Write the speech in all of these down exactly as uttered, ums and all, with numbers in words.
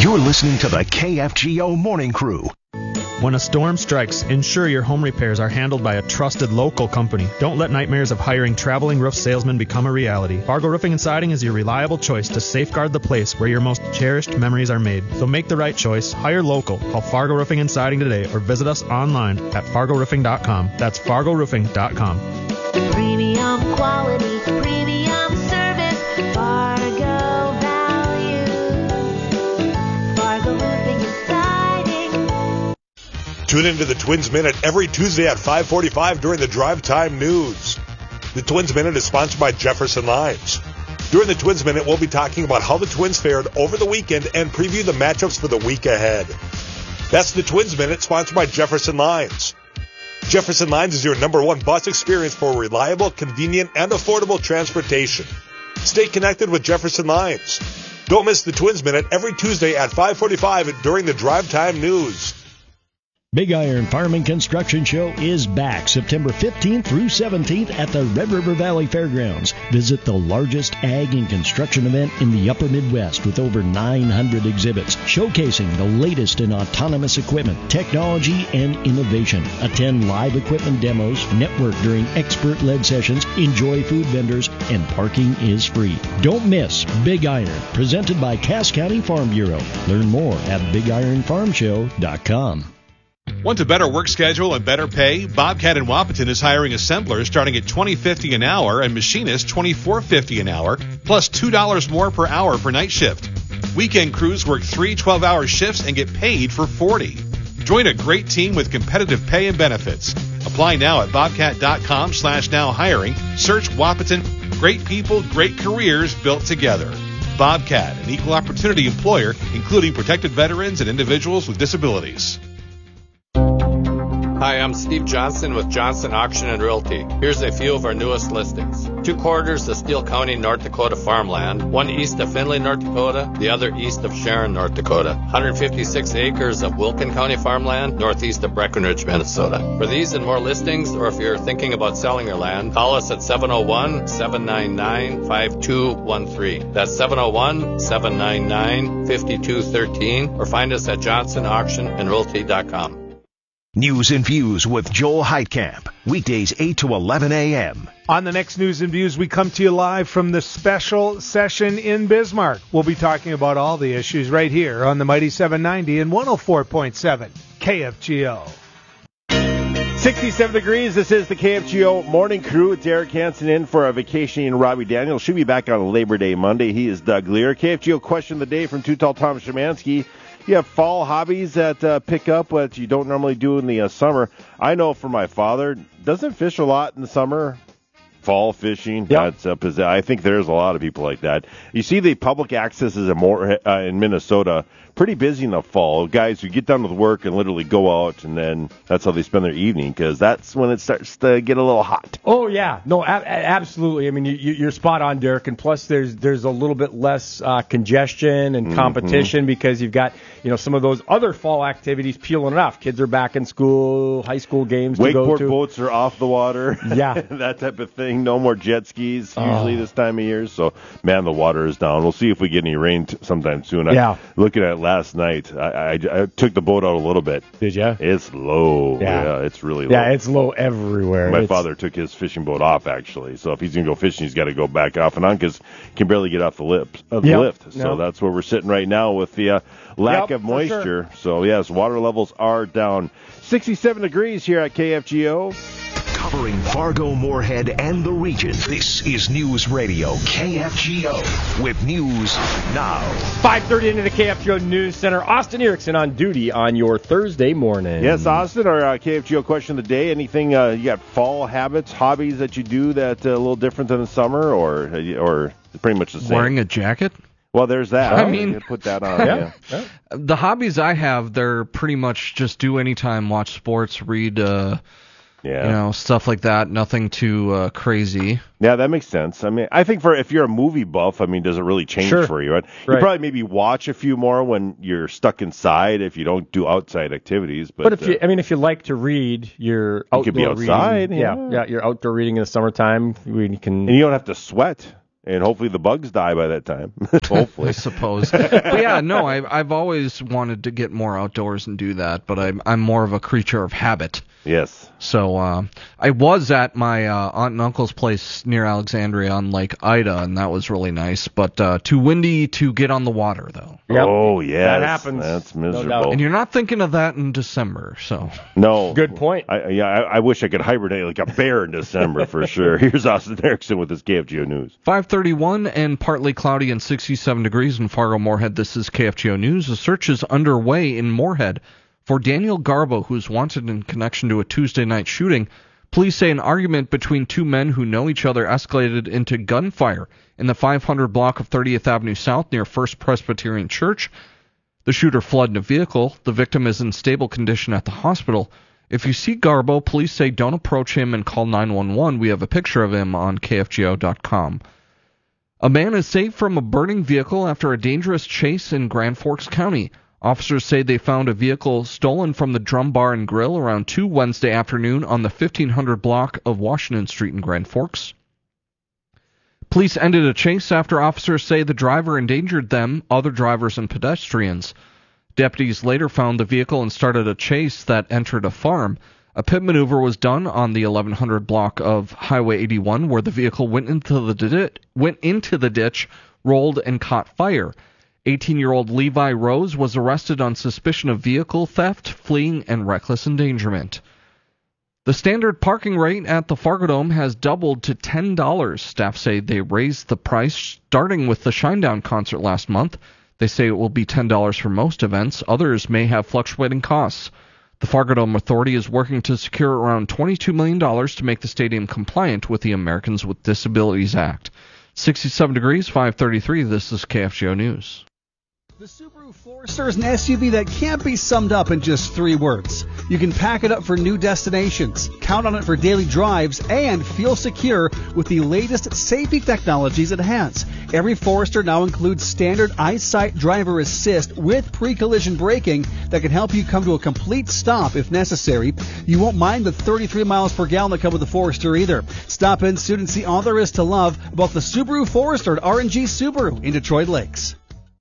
You're listening to the K F G O Morning Crew. When a storm strikes, ensure your home repairs are handled by a trusted local company. Don't let nightmares of hiring traveling roof salesmen become a reality. Fargo Roofing and Siding is your reliable choice to safeguard the place where your most cherished memories are made. So make the right choice. Hire local. Call Fargo Roofing and Siding today or visit us online at fargo roofing dot com. That's fargo roofing dot com. Premium quality, premium service, Fargo value. Fargo Roofing and Siding. Tune into the Twins Minute every Tuesday at five forty-five during the Drive Time News. The Twins Minute is sponsored by Jefferson Lines. During the Twins Minute, we'll be talking about how the Twins fared over the weekend and preview the matchups for the week ahead. That's the Twins Minute, sponsored by Jefferson Lines. Jefferson Lines is your number one bus experience for reliable, convenient, and affordable transportation. Stay connected with Jefferson Lines. Don't miss the Twins Minute every Tuesday at five forty-five during the Drive Time News. Big Iron Farm and Construction Show is back September fifteenth through seventeenth at the Red River Valley Fairgrounds. Visit the largest ag and construction event in the upper Midwest with over nine hundred exhibits showcasing the latest in autonomous equipment, technology, and innovation. Attend live equipment demos, network during expert-led sessions, enjoy food vendors, and parking is free. Don't miss Big Iron, presented by Cass County Farm Bureau. Learn more at big iron farm show dot com. Want a better work schedule and better pay? Bobcat in Wahpeton is hiring assemblers starting at twenty fifty an hour and machinists twenty-four fifty an hour, plus two dollars more per hour for night shift. Weekend crews work three twelve-hour shifts and get paid for forty. Join a great team with competitive pay and benefits. Apply now at bobcat.com slash now hiring. Search Wahpeton. Great people, great careers built together. Bobcat, an equal opportunity employer, including protected veterans and individuals with disabilities. Hi, I'm Steve Johnson with Johnson Auction and Realty. Here's a few of our newest listings. Two quarters of Steele County, North Dakota farmland, one east of Findlay, North Dakota, the other east of Sharon, North Dakota. one hundred fifty-six acres of Wilkin County farmland, northeast of Breckenridge, Minnesota. For these and more listings, or if you're thinking about selling your land, call us at seven oh one, seven nine nine, five two one three. That's seven oh one, seven nine nine, five two one three, or find us at johnson auction and realty dot com. News and Views with Joel Heitkamp. Weekdays eight to eleven a.m. On the next News and Views, we come to you live from the special session in Bismarck. We'll be talking about all the issues right here on the Mighty seven ninety and one oh four point seven K F G O. sixty-seven degrees. This is the K F G O Morning Crew with Derek Hansen in for a vacationing Robbie Daniels. Should be back on Labor Day Monday. He is Doug Lear. K F G O question of the day from Too Tall Tom Szymanski. You have fall hobbies that uh, pick up what you don't normally do in the uh, summer. I know for my father, doesn't fish a lot in the summer. Fall fishing. Yep. That's uh, I think there's a lot of people like that. You see the public access is a more uh, in Minnesota pretty busy in the fall. Guys who get done with work and literally go out, and then that's how they spend their evening, because that's when it starts to get a little hot. Oh yeah, no, a- absolutely. I mean, you, you're spot on, Derek. And plus, there's there's a little bit less uh, congestion and competition mm-hmm. because you've got you know some of those other fall activities peeling off. Kids are back in school, high school games to go to. Wakeboard boats are off the water. Yeah, that type of thing. No more jet skis usually oh. this time of year. So man, the water is down. We'll see if we get any rain t- sometime soon. Yeah, I'm looking at last night, I, I, I took the boat out a little bit. Did you? It's low. Yeah, yeah it's really low. Yeah, it's low everywhere. My it's... father took his fishing boat off, actually. So if he's going to go fishing, he's got to go back off and on because he can barely get off the, lips, uh, the yep. lift. So yep. that's where we're sitting right now with the uh, lack yep, of moisture. Sure. So, yes, water levels are down. sixty-seven degrees here at K F G O. Covering Fargo, Moorhead, and the region. This is News Radio K F G O with news now. five thirty into the K F G O News Center. Austin Erickson on duty on your Thursday morning. Yes, Austin, our uh, K F G O question of the day. Anything, uh, you got fall habits, hobbies that you do that uh, a little different than the summer, or or pretty much the same? Wearing a jacket? Well, there's that. I mean, put that on. Yeah. yeah. The hobbies I have, they're pretty much just do anytime, watch sports, read, uh, yeah. you know, stuff like that. Nothing too uh, crazy. Yeah, that makes sense. I mean, I think for if you're a movie buff, I mean, does it really change sure. for you? Right? right? You probably maybe watch a few more when you're stuck inside if you don't do outside activities. But, but if uh, you, I mean, if you like to read, you're outdoor you could be outside. Reading, yeah. yeah, yeah, you're outdoor reading in the summertime. We can, and you don't have to sweat. And hopefully the bugs die by that time. Hopefully. I suppose. But yeah, no, I've, I've always wanted to get more outdoors and do that, but I'm, I'm more of a creature of habit. Yes. So uh, I was at my uh, aunt and uncle's place near Alexandria on Lake Ida, and that was really nice, but uh, too windy to get on the water, though. Yep. Oh, yeah. That happens. That's miserable. No doubt. And you're not thinking of that in December, so. No. Good point. I, yeah, I, I wish I could hibernate like a bear in December for sure. Here's Austin Erickson with his K F G O News. five thirty-one and partly cloudy and sixty-seven degrees in Fargo-Moorhead. This is K F G O News. A search is underway in Moorhead for Daniel Garbo, who's wanted in connection to a Tuesday night shooting. Police say an argument between two men who know each other escalated into gunfire in the five hundred block of thirtieth Avenue South near First Presbyterian Church. The shooter fled in a vehicle. The victim is in stable condition at the hospital. If you see Garbo, police say don't approach him and call nine one one. We have a picture of him on K F G O dot com. A man is saved from a burning vehicle after a dangerous chase in Grand Forks County. Officers say they found a vehicle stolen from the Drum Bar and Grill around two Wednesday afternoon on the fifteen hundred block of Washington Street in Grand Forks. Police ended a chase after officers say the driver endangered them, other drivers, and pedestrians. Deputies later found the vehicle and started a chase that entered a farm. A pit maneuver was done on the eleven hundred block of Highway eighty-one, where the vehicle went into the di- went into the ditch, rolled, and caught fire. eighteen-year-old Levi Rose was arrested on suspicion of vehicle theft, fleeing, and reckless endangerment. The standard parking rate at the Fargo Dome has doubled to ten dollars. Staff say they raised the price starting with the Shinedown concert last month. They say it will be ten dollars for most events. Others may have fluctuating costs. The Fargo Dome Authority is working to secure around twenty-two million dollars to make the stadium compliant with the Americans with Disabilities Act. sixty-seven degrees, five thirty-three. This is K F G O News. The Subaru Forester is an S U V that can't be summed up in just three words. You can pack it up for new destinations, count on it for daily drives, and feel secure with the latest safety technologies it has. Every Forester now includes standard EyeSight driver assist with pre-collision braking that can help you come to a complete stop if necessary. You won't mind the thirty-three miles per gallon that come with the Forester either. Stop in soon and see all there is to love about the Subaru Forester at R and G Subaru in Detroit Lakes.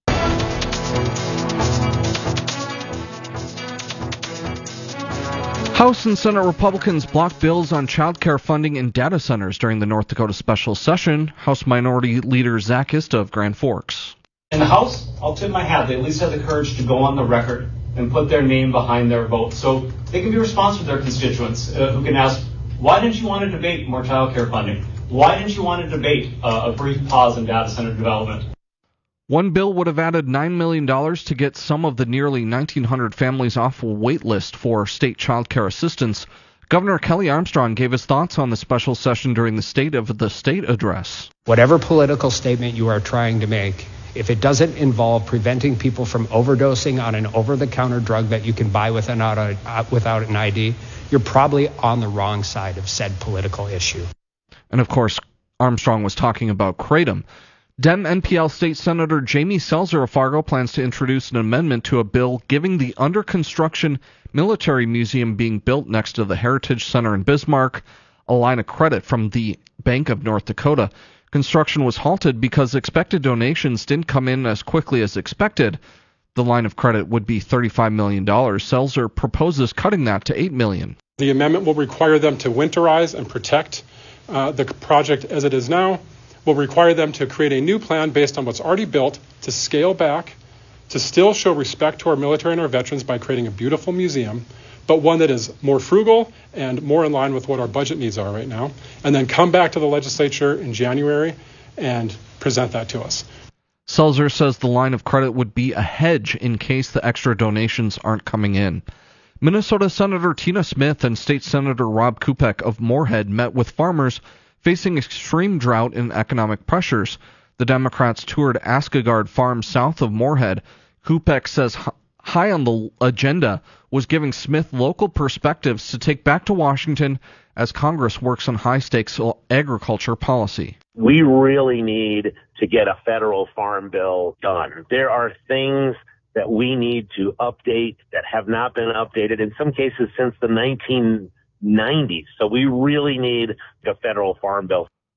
House and Senate Republicans blocked bills on child care funding and data centers during the North Dakota special session. House Minority Leader Zach Ista of Grand Forks. In the House, I'll tip my hat. They at least have the courage to go on the record and put their name behind their vote so they can be responsive to their constituents uh, who can ask, why didn't you want to debate more child care funding? Why didn't you want to debate uh, a brief pause in data center development? One bill would have added nine million dollars to get some of the nearly nineteen hundred families off a wait list for state child care assistance. Governor Kelly Armstrong gave his thoughts on the special session during the State of the State address. Whatever political statement you are trying to make, if it doesn't involve preventing people from overdosing on an over-the-counter drug that you can buy without, a, uh, without an I D, you're probably on the wrong side of said political issue. And of course, Armstrong was talking about Kratom. Dem N P L State Senator Jamie Selzer of Fargo plans to introduce an amendment to a bill giving the under-construction military museum being built next to the Heritage Center in Bismarck a line of credit from the Bank of North Dakota. Construction was halted because expected donations didn't come in as quickly as expected. The line of credit would be thirty-five million dollars. Selzer proposes cutting that to eight million dollars. The amendment will require them to winterize and protect uh, the project as it is now. Will require them to create a new plan based on what's already built, to scale back, to still show respect to our military and our veterans by creating a beautiful museum, but one that is more frugal and more in line with what our budget needs are right now, and then come back to the legislature in January and present that to us. Selzer says the line of credit would be a hedge in case the extra donations aren't coming in. Minnesota Senator Tina Smith and State Senator Rob Kupek of Moorhead met with farmers facing extreme drought and economic pressures. The Democrats toured Askegard Farm south of Moorhead. Kupek says high on the agenda was giving Smith local perspectives to take back to Washington as Congress works on high-stakes agriculture policy. We really need to get a federal farm bill done. There are things that we need to update that have not been updated, in some cases since the nineteen nineties. So we really need a federal farm bill.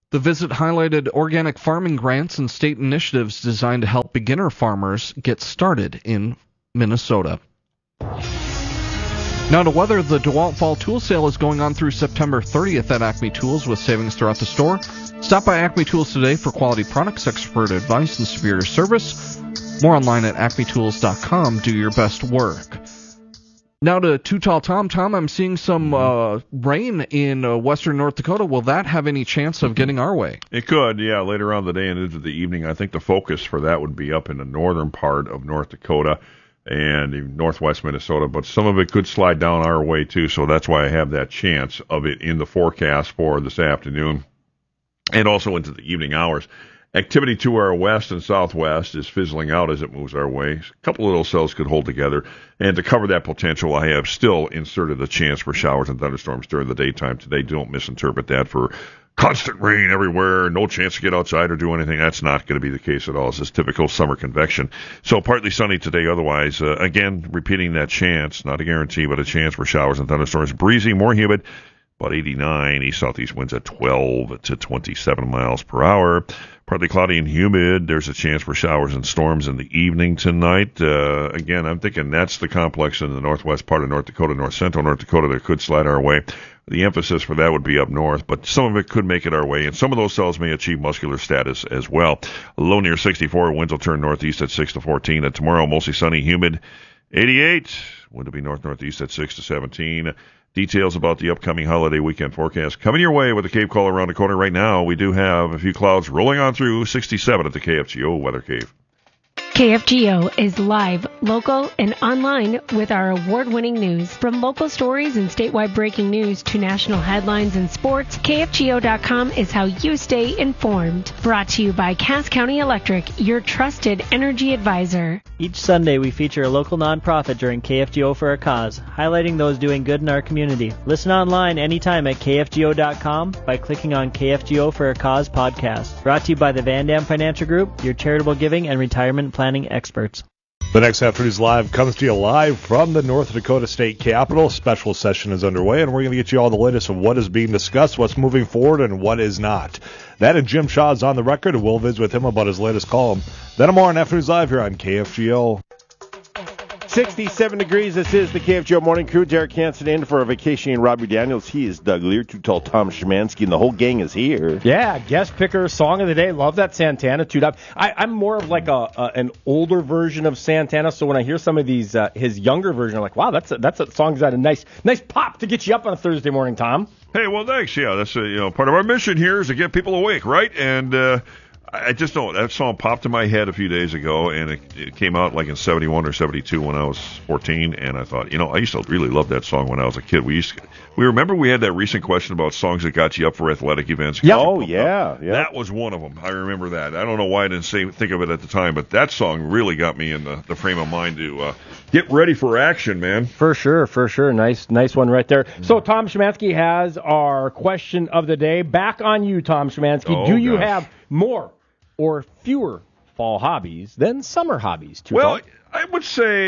The visit highlighted organic farming grants and state initiatives designed to help beginner farmers get started in Minnesota. Now to weather, the DeWalt Fall Tool Sale is going on through September thirtieth at Acme Tools with savings throughout the store. Stop by Acme Tools today for quality products, expert advice, and superior service. More online at acme tools dot com. Do your best work. Now to Too Tall Tom. Tom, I'm seeing some uh, rain in uh, western North Dakota. Will that have any chance of getting our way? It could, yeah, later on in the day and into the evening. I think the focus for that would be up in the northern part of North Dakota and even northwest Minnesota, but some of it could slide down our way too, so that's why I have that chance of it in the forecast for this afternoon and also into the evening hours. Activity to our west and southwest is fizzling out as it moves our way. A couple little cells could hold together. And to cover that potential, I have still inserted a chance for showers and thunderstorms during the daytime today. Don't misinterpret that for constant rain everywhere, no chance to get outside or do anything. That's not going to be the case at all. It's just typical summer convection. So partly sunny today otherwise. Uh, again, repeating that chance, not a guarantee, but a chance for showers and thunderstorms. Breezy, more humid. About eighty-nine, east southeast winds at twelve to twenty-seven miles per hour. Partly cloudy and humid. There's a chance for showers and storms in the evening tonight. Uh, again, I'm thinking that's the complex in the northwest part of North Dakota, north central North Dakota that could slide our way. The emphasis for that would be up north, but some of it could make it our way, and some of those cells may achieve muscular status as well. A low near sixty-four, winds will turn northeast at six to fourteen. And tomorrow, mostly sunny, humid, eighty-eight. Wind will be north-northeast at six to seventeen. Details about the upcoming holiday weekend forecast coming your way with the Cave Call around the corner right now. We do have a few clouds rolling on through sixty-seven at the K F G O Weather Cave. K F G O is live, local, and online with our award-winning news. From local stories and statewide breaking news to national headlines and sports, K F G O dot com is how you stay informed. Brought to you by Cass County Electric, your trusted energy advisor. Each Sunday, we feature a local nonprofit during K F G O for a Cause, highlighting those doing good in our community. Listen online anytime at K F G O dot com by clicking on K F G O for a Cause podcast. Brought to you by the Van Dam Financial Group, your charitable giving and retirement planning experts. The next After News Live comes to you live from the North Dakota State Capitol. Special session is underway, and we're going to get you all the latest of what is being discussed, what's moving forward, and what is not. That and Jim Shaw's on the record, and we'll visit with him about his latest column. Then more on After News Live here on K F G O. sixty-seven degrees. This is the K F G O Morning Crew. Derek Hansen in for a vacationing Robbie Daniels. He is Doug Lear, Too Tall Tom Szymanski, and the whole gang is here. Yeah, guest picker, song of the day. Love that Santana tuned up. I, I'm more of like a, a an older version of Santana, so when I hear some of these, uh, his younger version, I'm like, wow, that's a, that's a song's got a nice nice pop to get you up on a Thursday morning, Tom. Hey, well, thanks. Yeah, that's uh, you know part of our mission here is to get people awake, right? And uh, I just don't. That song popped in my head a few days ago, and it, it came out like in seventy-one or seventy-two when I was fourteen. And I thought, you know, I used to really love that song when I was a kid. We used to, we remember we had that recent question about songs that got you up for athletic events. Yeah. Oh, yeah, yeah. That was one of them. I remember that. I don't know why I didn't say think of it at the time, but that song really got me in the, the frame of mind to uh, get ready for action, man. For sure, for sure. Nice, nice one right there. Mm-hmm. So Tom Szymanski has our question of the day. Back on you, Tom Szymanski. Oh, Do you gosh. have more or fewer fall hobbies than summer hobbies? Too well, tall? I would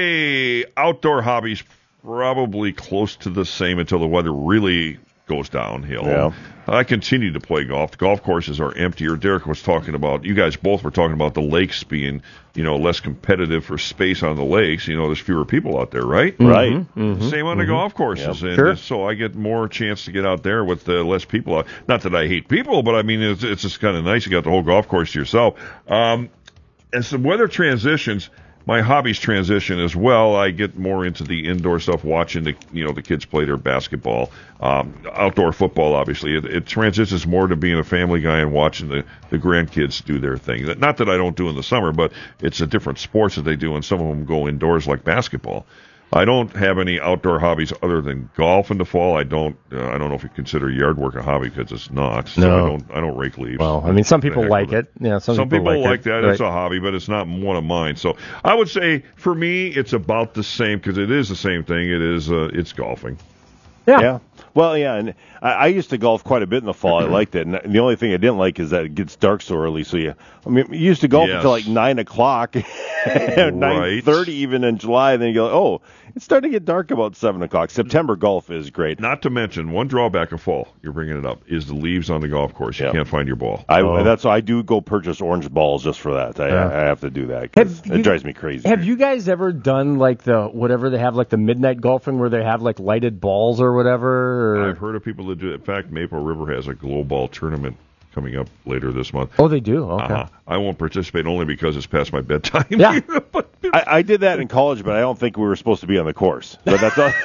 say outdoor hobbies probably close to the same until the weather really goes downhill. Yeah. I continue to play golf. The golf courses are emptier. Derek was talking about, you guys both were talking about the lakes being, you know, less competitive for space on the lakes. You know, there's fewer people out there, right? Right. Mm-hmm. Same on the Mm-hmm. golf courses. Yep. And Sure. so I get more chance to get out there with uh, less people out. Not that I hate people, but I mean, it's, it's just kind of nice. You got the whole golf course to yourself. Um, as the weather transitions, my hobbies transition as well. I get more into the indoor stuff, watching the you know the kids play their basketball, um, outdoor football. Obviously, it, it transitions more to being a family guy and watching the, the grandkids do their thing. Not that I don't do in the summer, but it's a different sports that they do, and some of them go indoors like basketball. I don't have any outdoor hobbies other than golf in the fall. I don't. Uh, I don't know if you consider yard work a hobby because it's not. So No. I don't. I don't rake leaves. Well, I mean, some people like it. Yeah, some, Some people, people like, it. that. Right. It's a hobby, but it's not one of mine. So I would say for me, it's about the same because it is the same thing. It is. Uh, it's golfing. Yeah. Yeah. Well, yeah, and I, I used to golf quite a bit in the fall. I liked it, and the only thing I didn't like is that it gets dark so early. So you, I mean, you used to golf Yes. until like nine o'clock, nine thirty even in July. And then you go, oh, it's starting to get dark about seven o'clock. September golf is great. Not to mention, one drawback of fall, you're bringing it up, is the leaves on the golf course. You Yeah. can't find your ball. I Oh. that's why I do go purchase orange balls just for that. I, Yeah. I have to do that 'cause Have it you- drives me crazy. Have you guys ever done like the whatever they have, like the midnight golfing where they have like lighted balls or whatever? Or... I've heard of people that do it. In fact, Maple River has a glow ball tournament coming up later this month. Oh, they do? Okay. Uh-huh. I won't participate only because it's past my bedtime. Yeah. I, I did that in college, but I don't think we were supposed to be on the course. But that's all.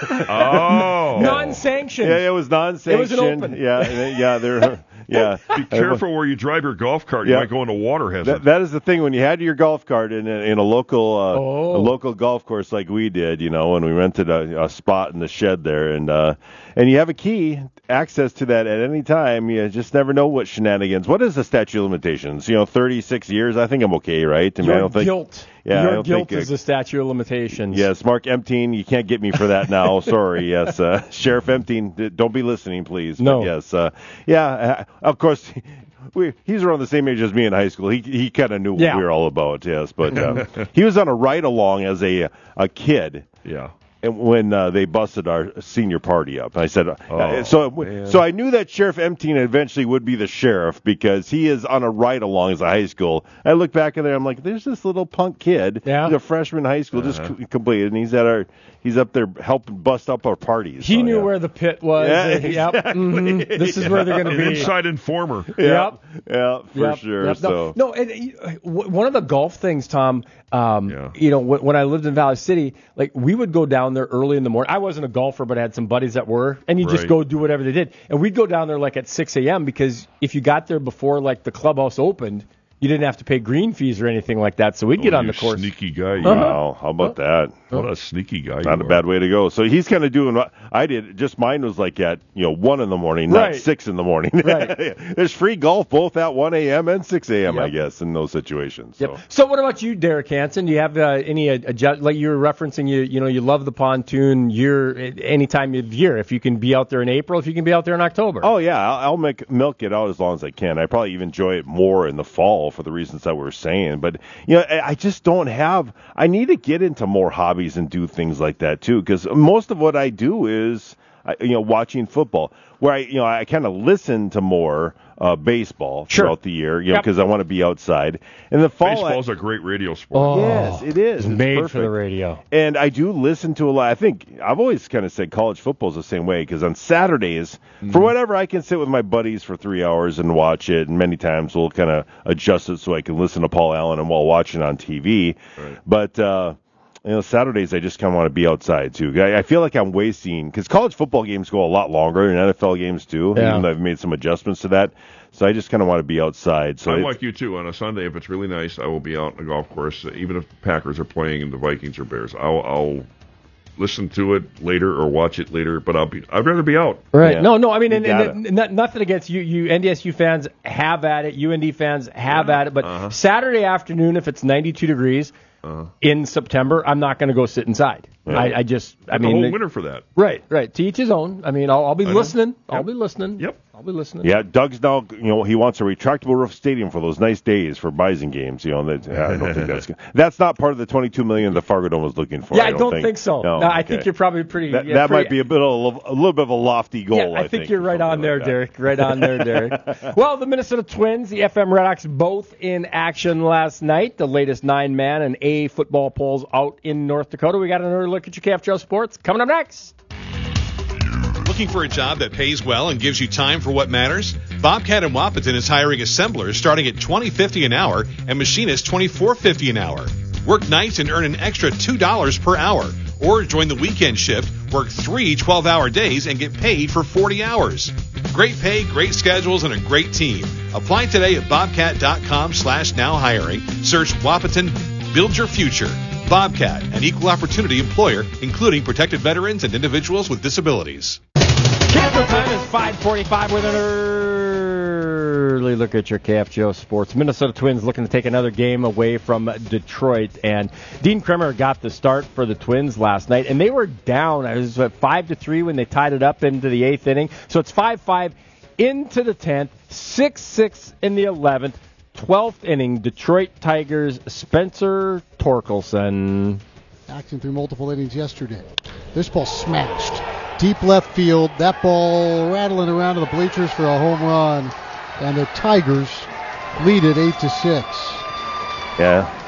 Oh. Non-sanctioned. Yeah, it was non-sanctioned. It was an open. Yeah, and- yeah, they're yeah. Be careful where you drive your golf cart. You Yeah. might go into water hazard. That, that is the thing. When you had your golf cart in a, in a local uh, Oh. a local golf course like we did, you know, when we rented a, a spot in the shed there, and uh, and you have a key access to that at any time, you just never know what shenanigans. What is the statute of limitations? You know, thirty-six years. I think I'm okay, right? I mean, I Your don't think, guilt. Yeah, I Your don't guilt think, is the statute of limitations. Yes, Mark Empteen, you can't get me for that now. Sorry. Yes, uh, Sheriff Empteen, d- don't be listening, please. No. But yes, uh, yeah. Uh, of course, we, he's around the same age as me in high school. He he kind of knew Yeah. what we were all about. Yes, but uh, he was on a ride along as a a kid. Yeah. And when uh, they busted our senior party up, I said, uh, Oh, so man. so I knew that Sheriff Empteen eventually would be the sheriff because he is on a ride along as a high school. I look back at there, I'm like, there's this little punk kid, Yeah. he's a freshman in high school, just Uh-huh. c- completed, and he's at our, he's up there helping bust up our parties. He So, knew yeah. where the pit was. Yeah, Uh, Yep. exactly. Mhm. This is where they're going to An be. inside informer. Yeah, Yep. yeah, for Yep, sure. yep. So. No, no and, uh, w- one of the golf things, Tom, um, Yeah. you know, when, when I lived in Valley City, like we would go down there early in the morning. I wasn't a golfer, but I had some buddies that were, and you just Right. go do whatever they did. And we'd go down there like at six a.m. because if you got there before like the clubhouse opened, you didn't have to pay green fees or anything like that. So we'd get Oh, on you the course. Sneaky guy. You Uh-huh. Wow, how about that? What a sneaky guy. Not you a are. bad way to go. So he's kind of doing what I did. Just mine was like at you know one in the morning, not Right. six in the morning. Right. There's free golf both at one a.m. and six a.m. I Yep. guess in those situations. Yep. So. So what about you, Derek Hansen? Do you have uh, any uh, adjust, like you were referencing? You you know you love the pontoon year any time of year. If you can be out there in April, if you can be out there in October. Oh yeah, I'll, I'll make milk it out as long as I can. I probably even enjoy it more in the fall for the reasons that we were saying. But you know, I, I just don't have. I need to get into more hobbies and do things like that too, because most of what I do is, I- you know, watching football. Where I, you know, I kind of listen to more uh, baseball Sure. throughout the year, you know, Yep. because I want to be outside. In the fall, I- Baseball's a great radio sport. Oh, yes, it is. It's made perfect. for the radio. And I do listen to a lot. I think I've always kind of said college football is the same way because on Saturdays, Mm-hmm. for whatever, I can sit with my buddies for three hours and watch it. And many times we'll kind of adjust it so I can listen to Paul Allen and while watching on T V. Right. But uh, you know, Saturdays I just kind of want to be outside too. I, I feel like I'm wasting because college football games go a lot longer and N F L games too. Yeah. Even though I've made some adjustments to that. So I just kind of want to be outside. So I'm it's- like you too. On a Sunday, if it's really nice, I will be out on the golf course. Even if the Packers are playing and the Vikings or Bears, I'll, I'll listen to it later or watch it later. But I'll be. I'd rather be out. Right. Yeah. No, no. I mean, You and, gotta. and, and nothing against you. You N D S U fans have at it. U N D fans have Yeah. at it. But Uh-huh. Saturday afternoon, if it's ninety-two degrees Uh, in September, I'm not going to go sit inside. Yeah. I, I just. I the mean, whole the- winter for that. right, right. To each his own. I mean, I'll, I'll be I know. listening. I'll Yep. be listening. Yep. I'll be listening. Yeah, Doug's now, you know, he wants a retractable roof stadium for those nice days for Bison games. You know, that, I don't think that's that's not part of the twenty-two million the Fargo Dome was looking for. Yeah, I I don't, don't think. think so. No, No, I okay. think you're probably pretty. That, yeah, that pretty- might be a bit of a, a little bit of a lofty goal. Yeah, I, think, you're right on there, Derek. Right on there, Derek. Well, the Minnesota Twins, the F M Redhawks, both in action last night. The latest nine-man and A football polls out in North Dakota. We got another look at your K F G O Sports coming up next. Looking for a job that pays well and gives you time for what matters? Bobcat in Wapaton is hiring assemblers starting at twenty fifty an hour and machinists twenty-four fifty an hour. Work nights and earn an extra two dollars per hour. Or join the weekend shift, work three twelve-hour days, and get paid for forty hours. Great pay, great schedules, and a great team. Apply today at bobcat.com slash now hiring. Search Wapaton. Build your future. Bobcat, an equal opportunity employer, including protected veterans and individuals with disabilities. Capital time is five forty-five with an early look at your K F G O sports. Minnesota Twins looking to take another game away from Detroit, and Dean Kremer got the start for the Twins last night, and they were down. It was five to three when they tied it up into the eighth inning. So it's five five into the tenth, six six in the eleventh, twelfth inning. Detroit Tigers, Spencer Torkelson. Action through multiple innings yesterday. This ball smashed. Deep left field. That ball rattling around to the bleachers for a home run. And the Tigers lead it eight to six. Yeah.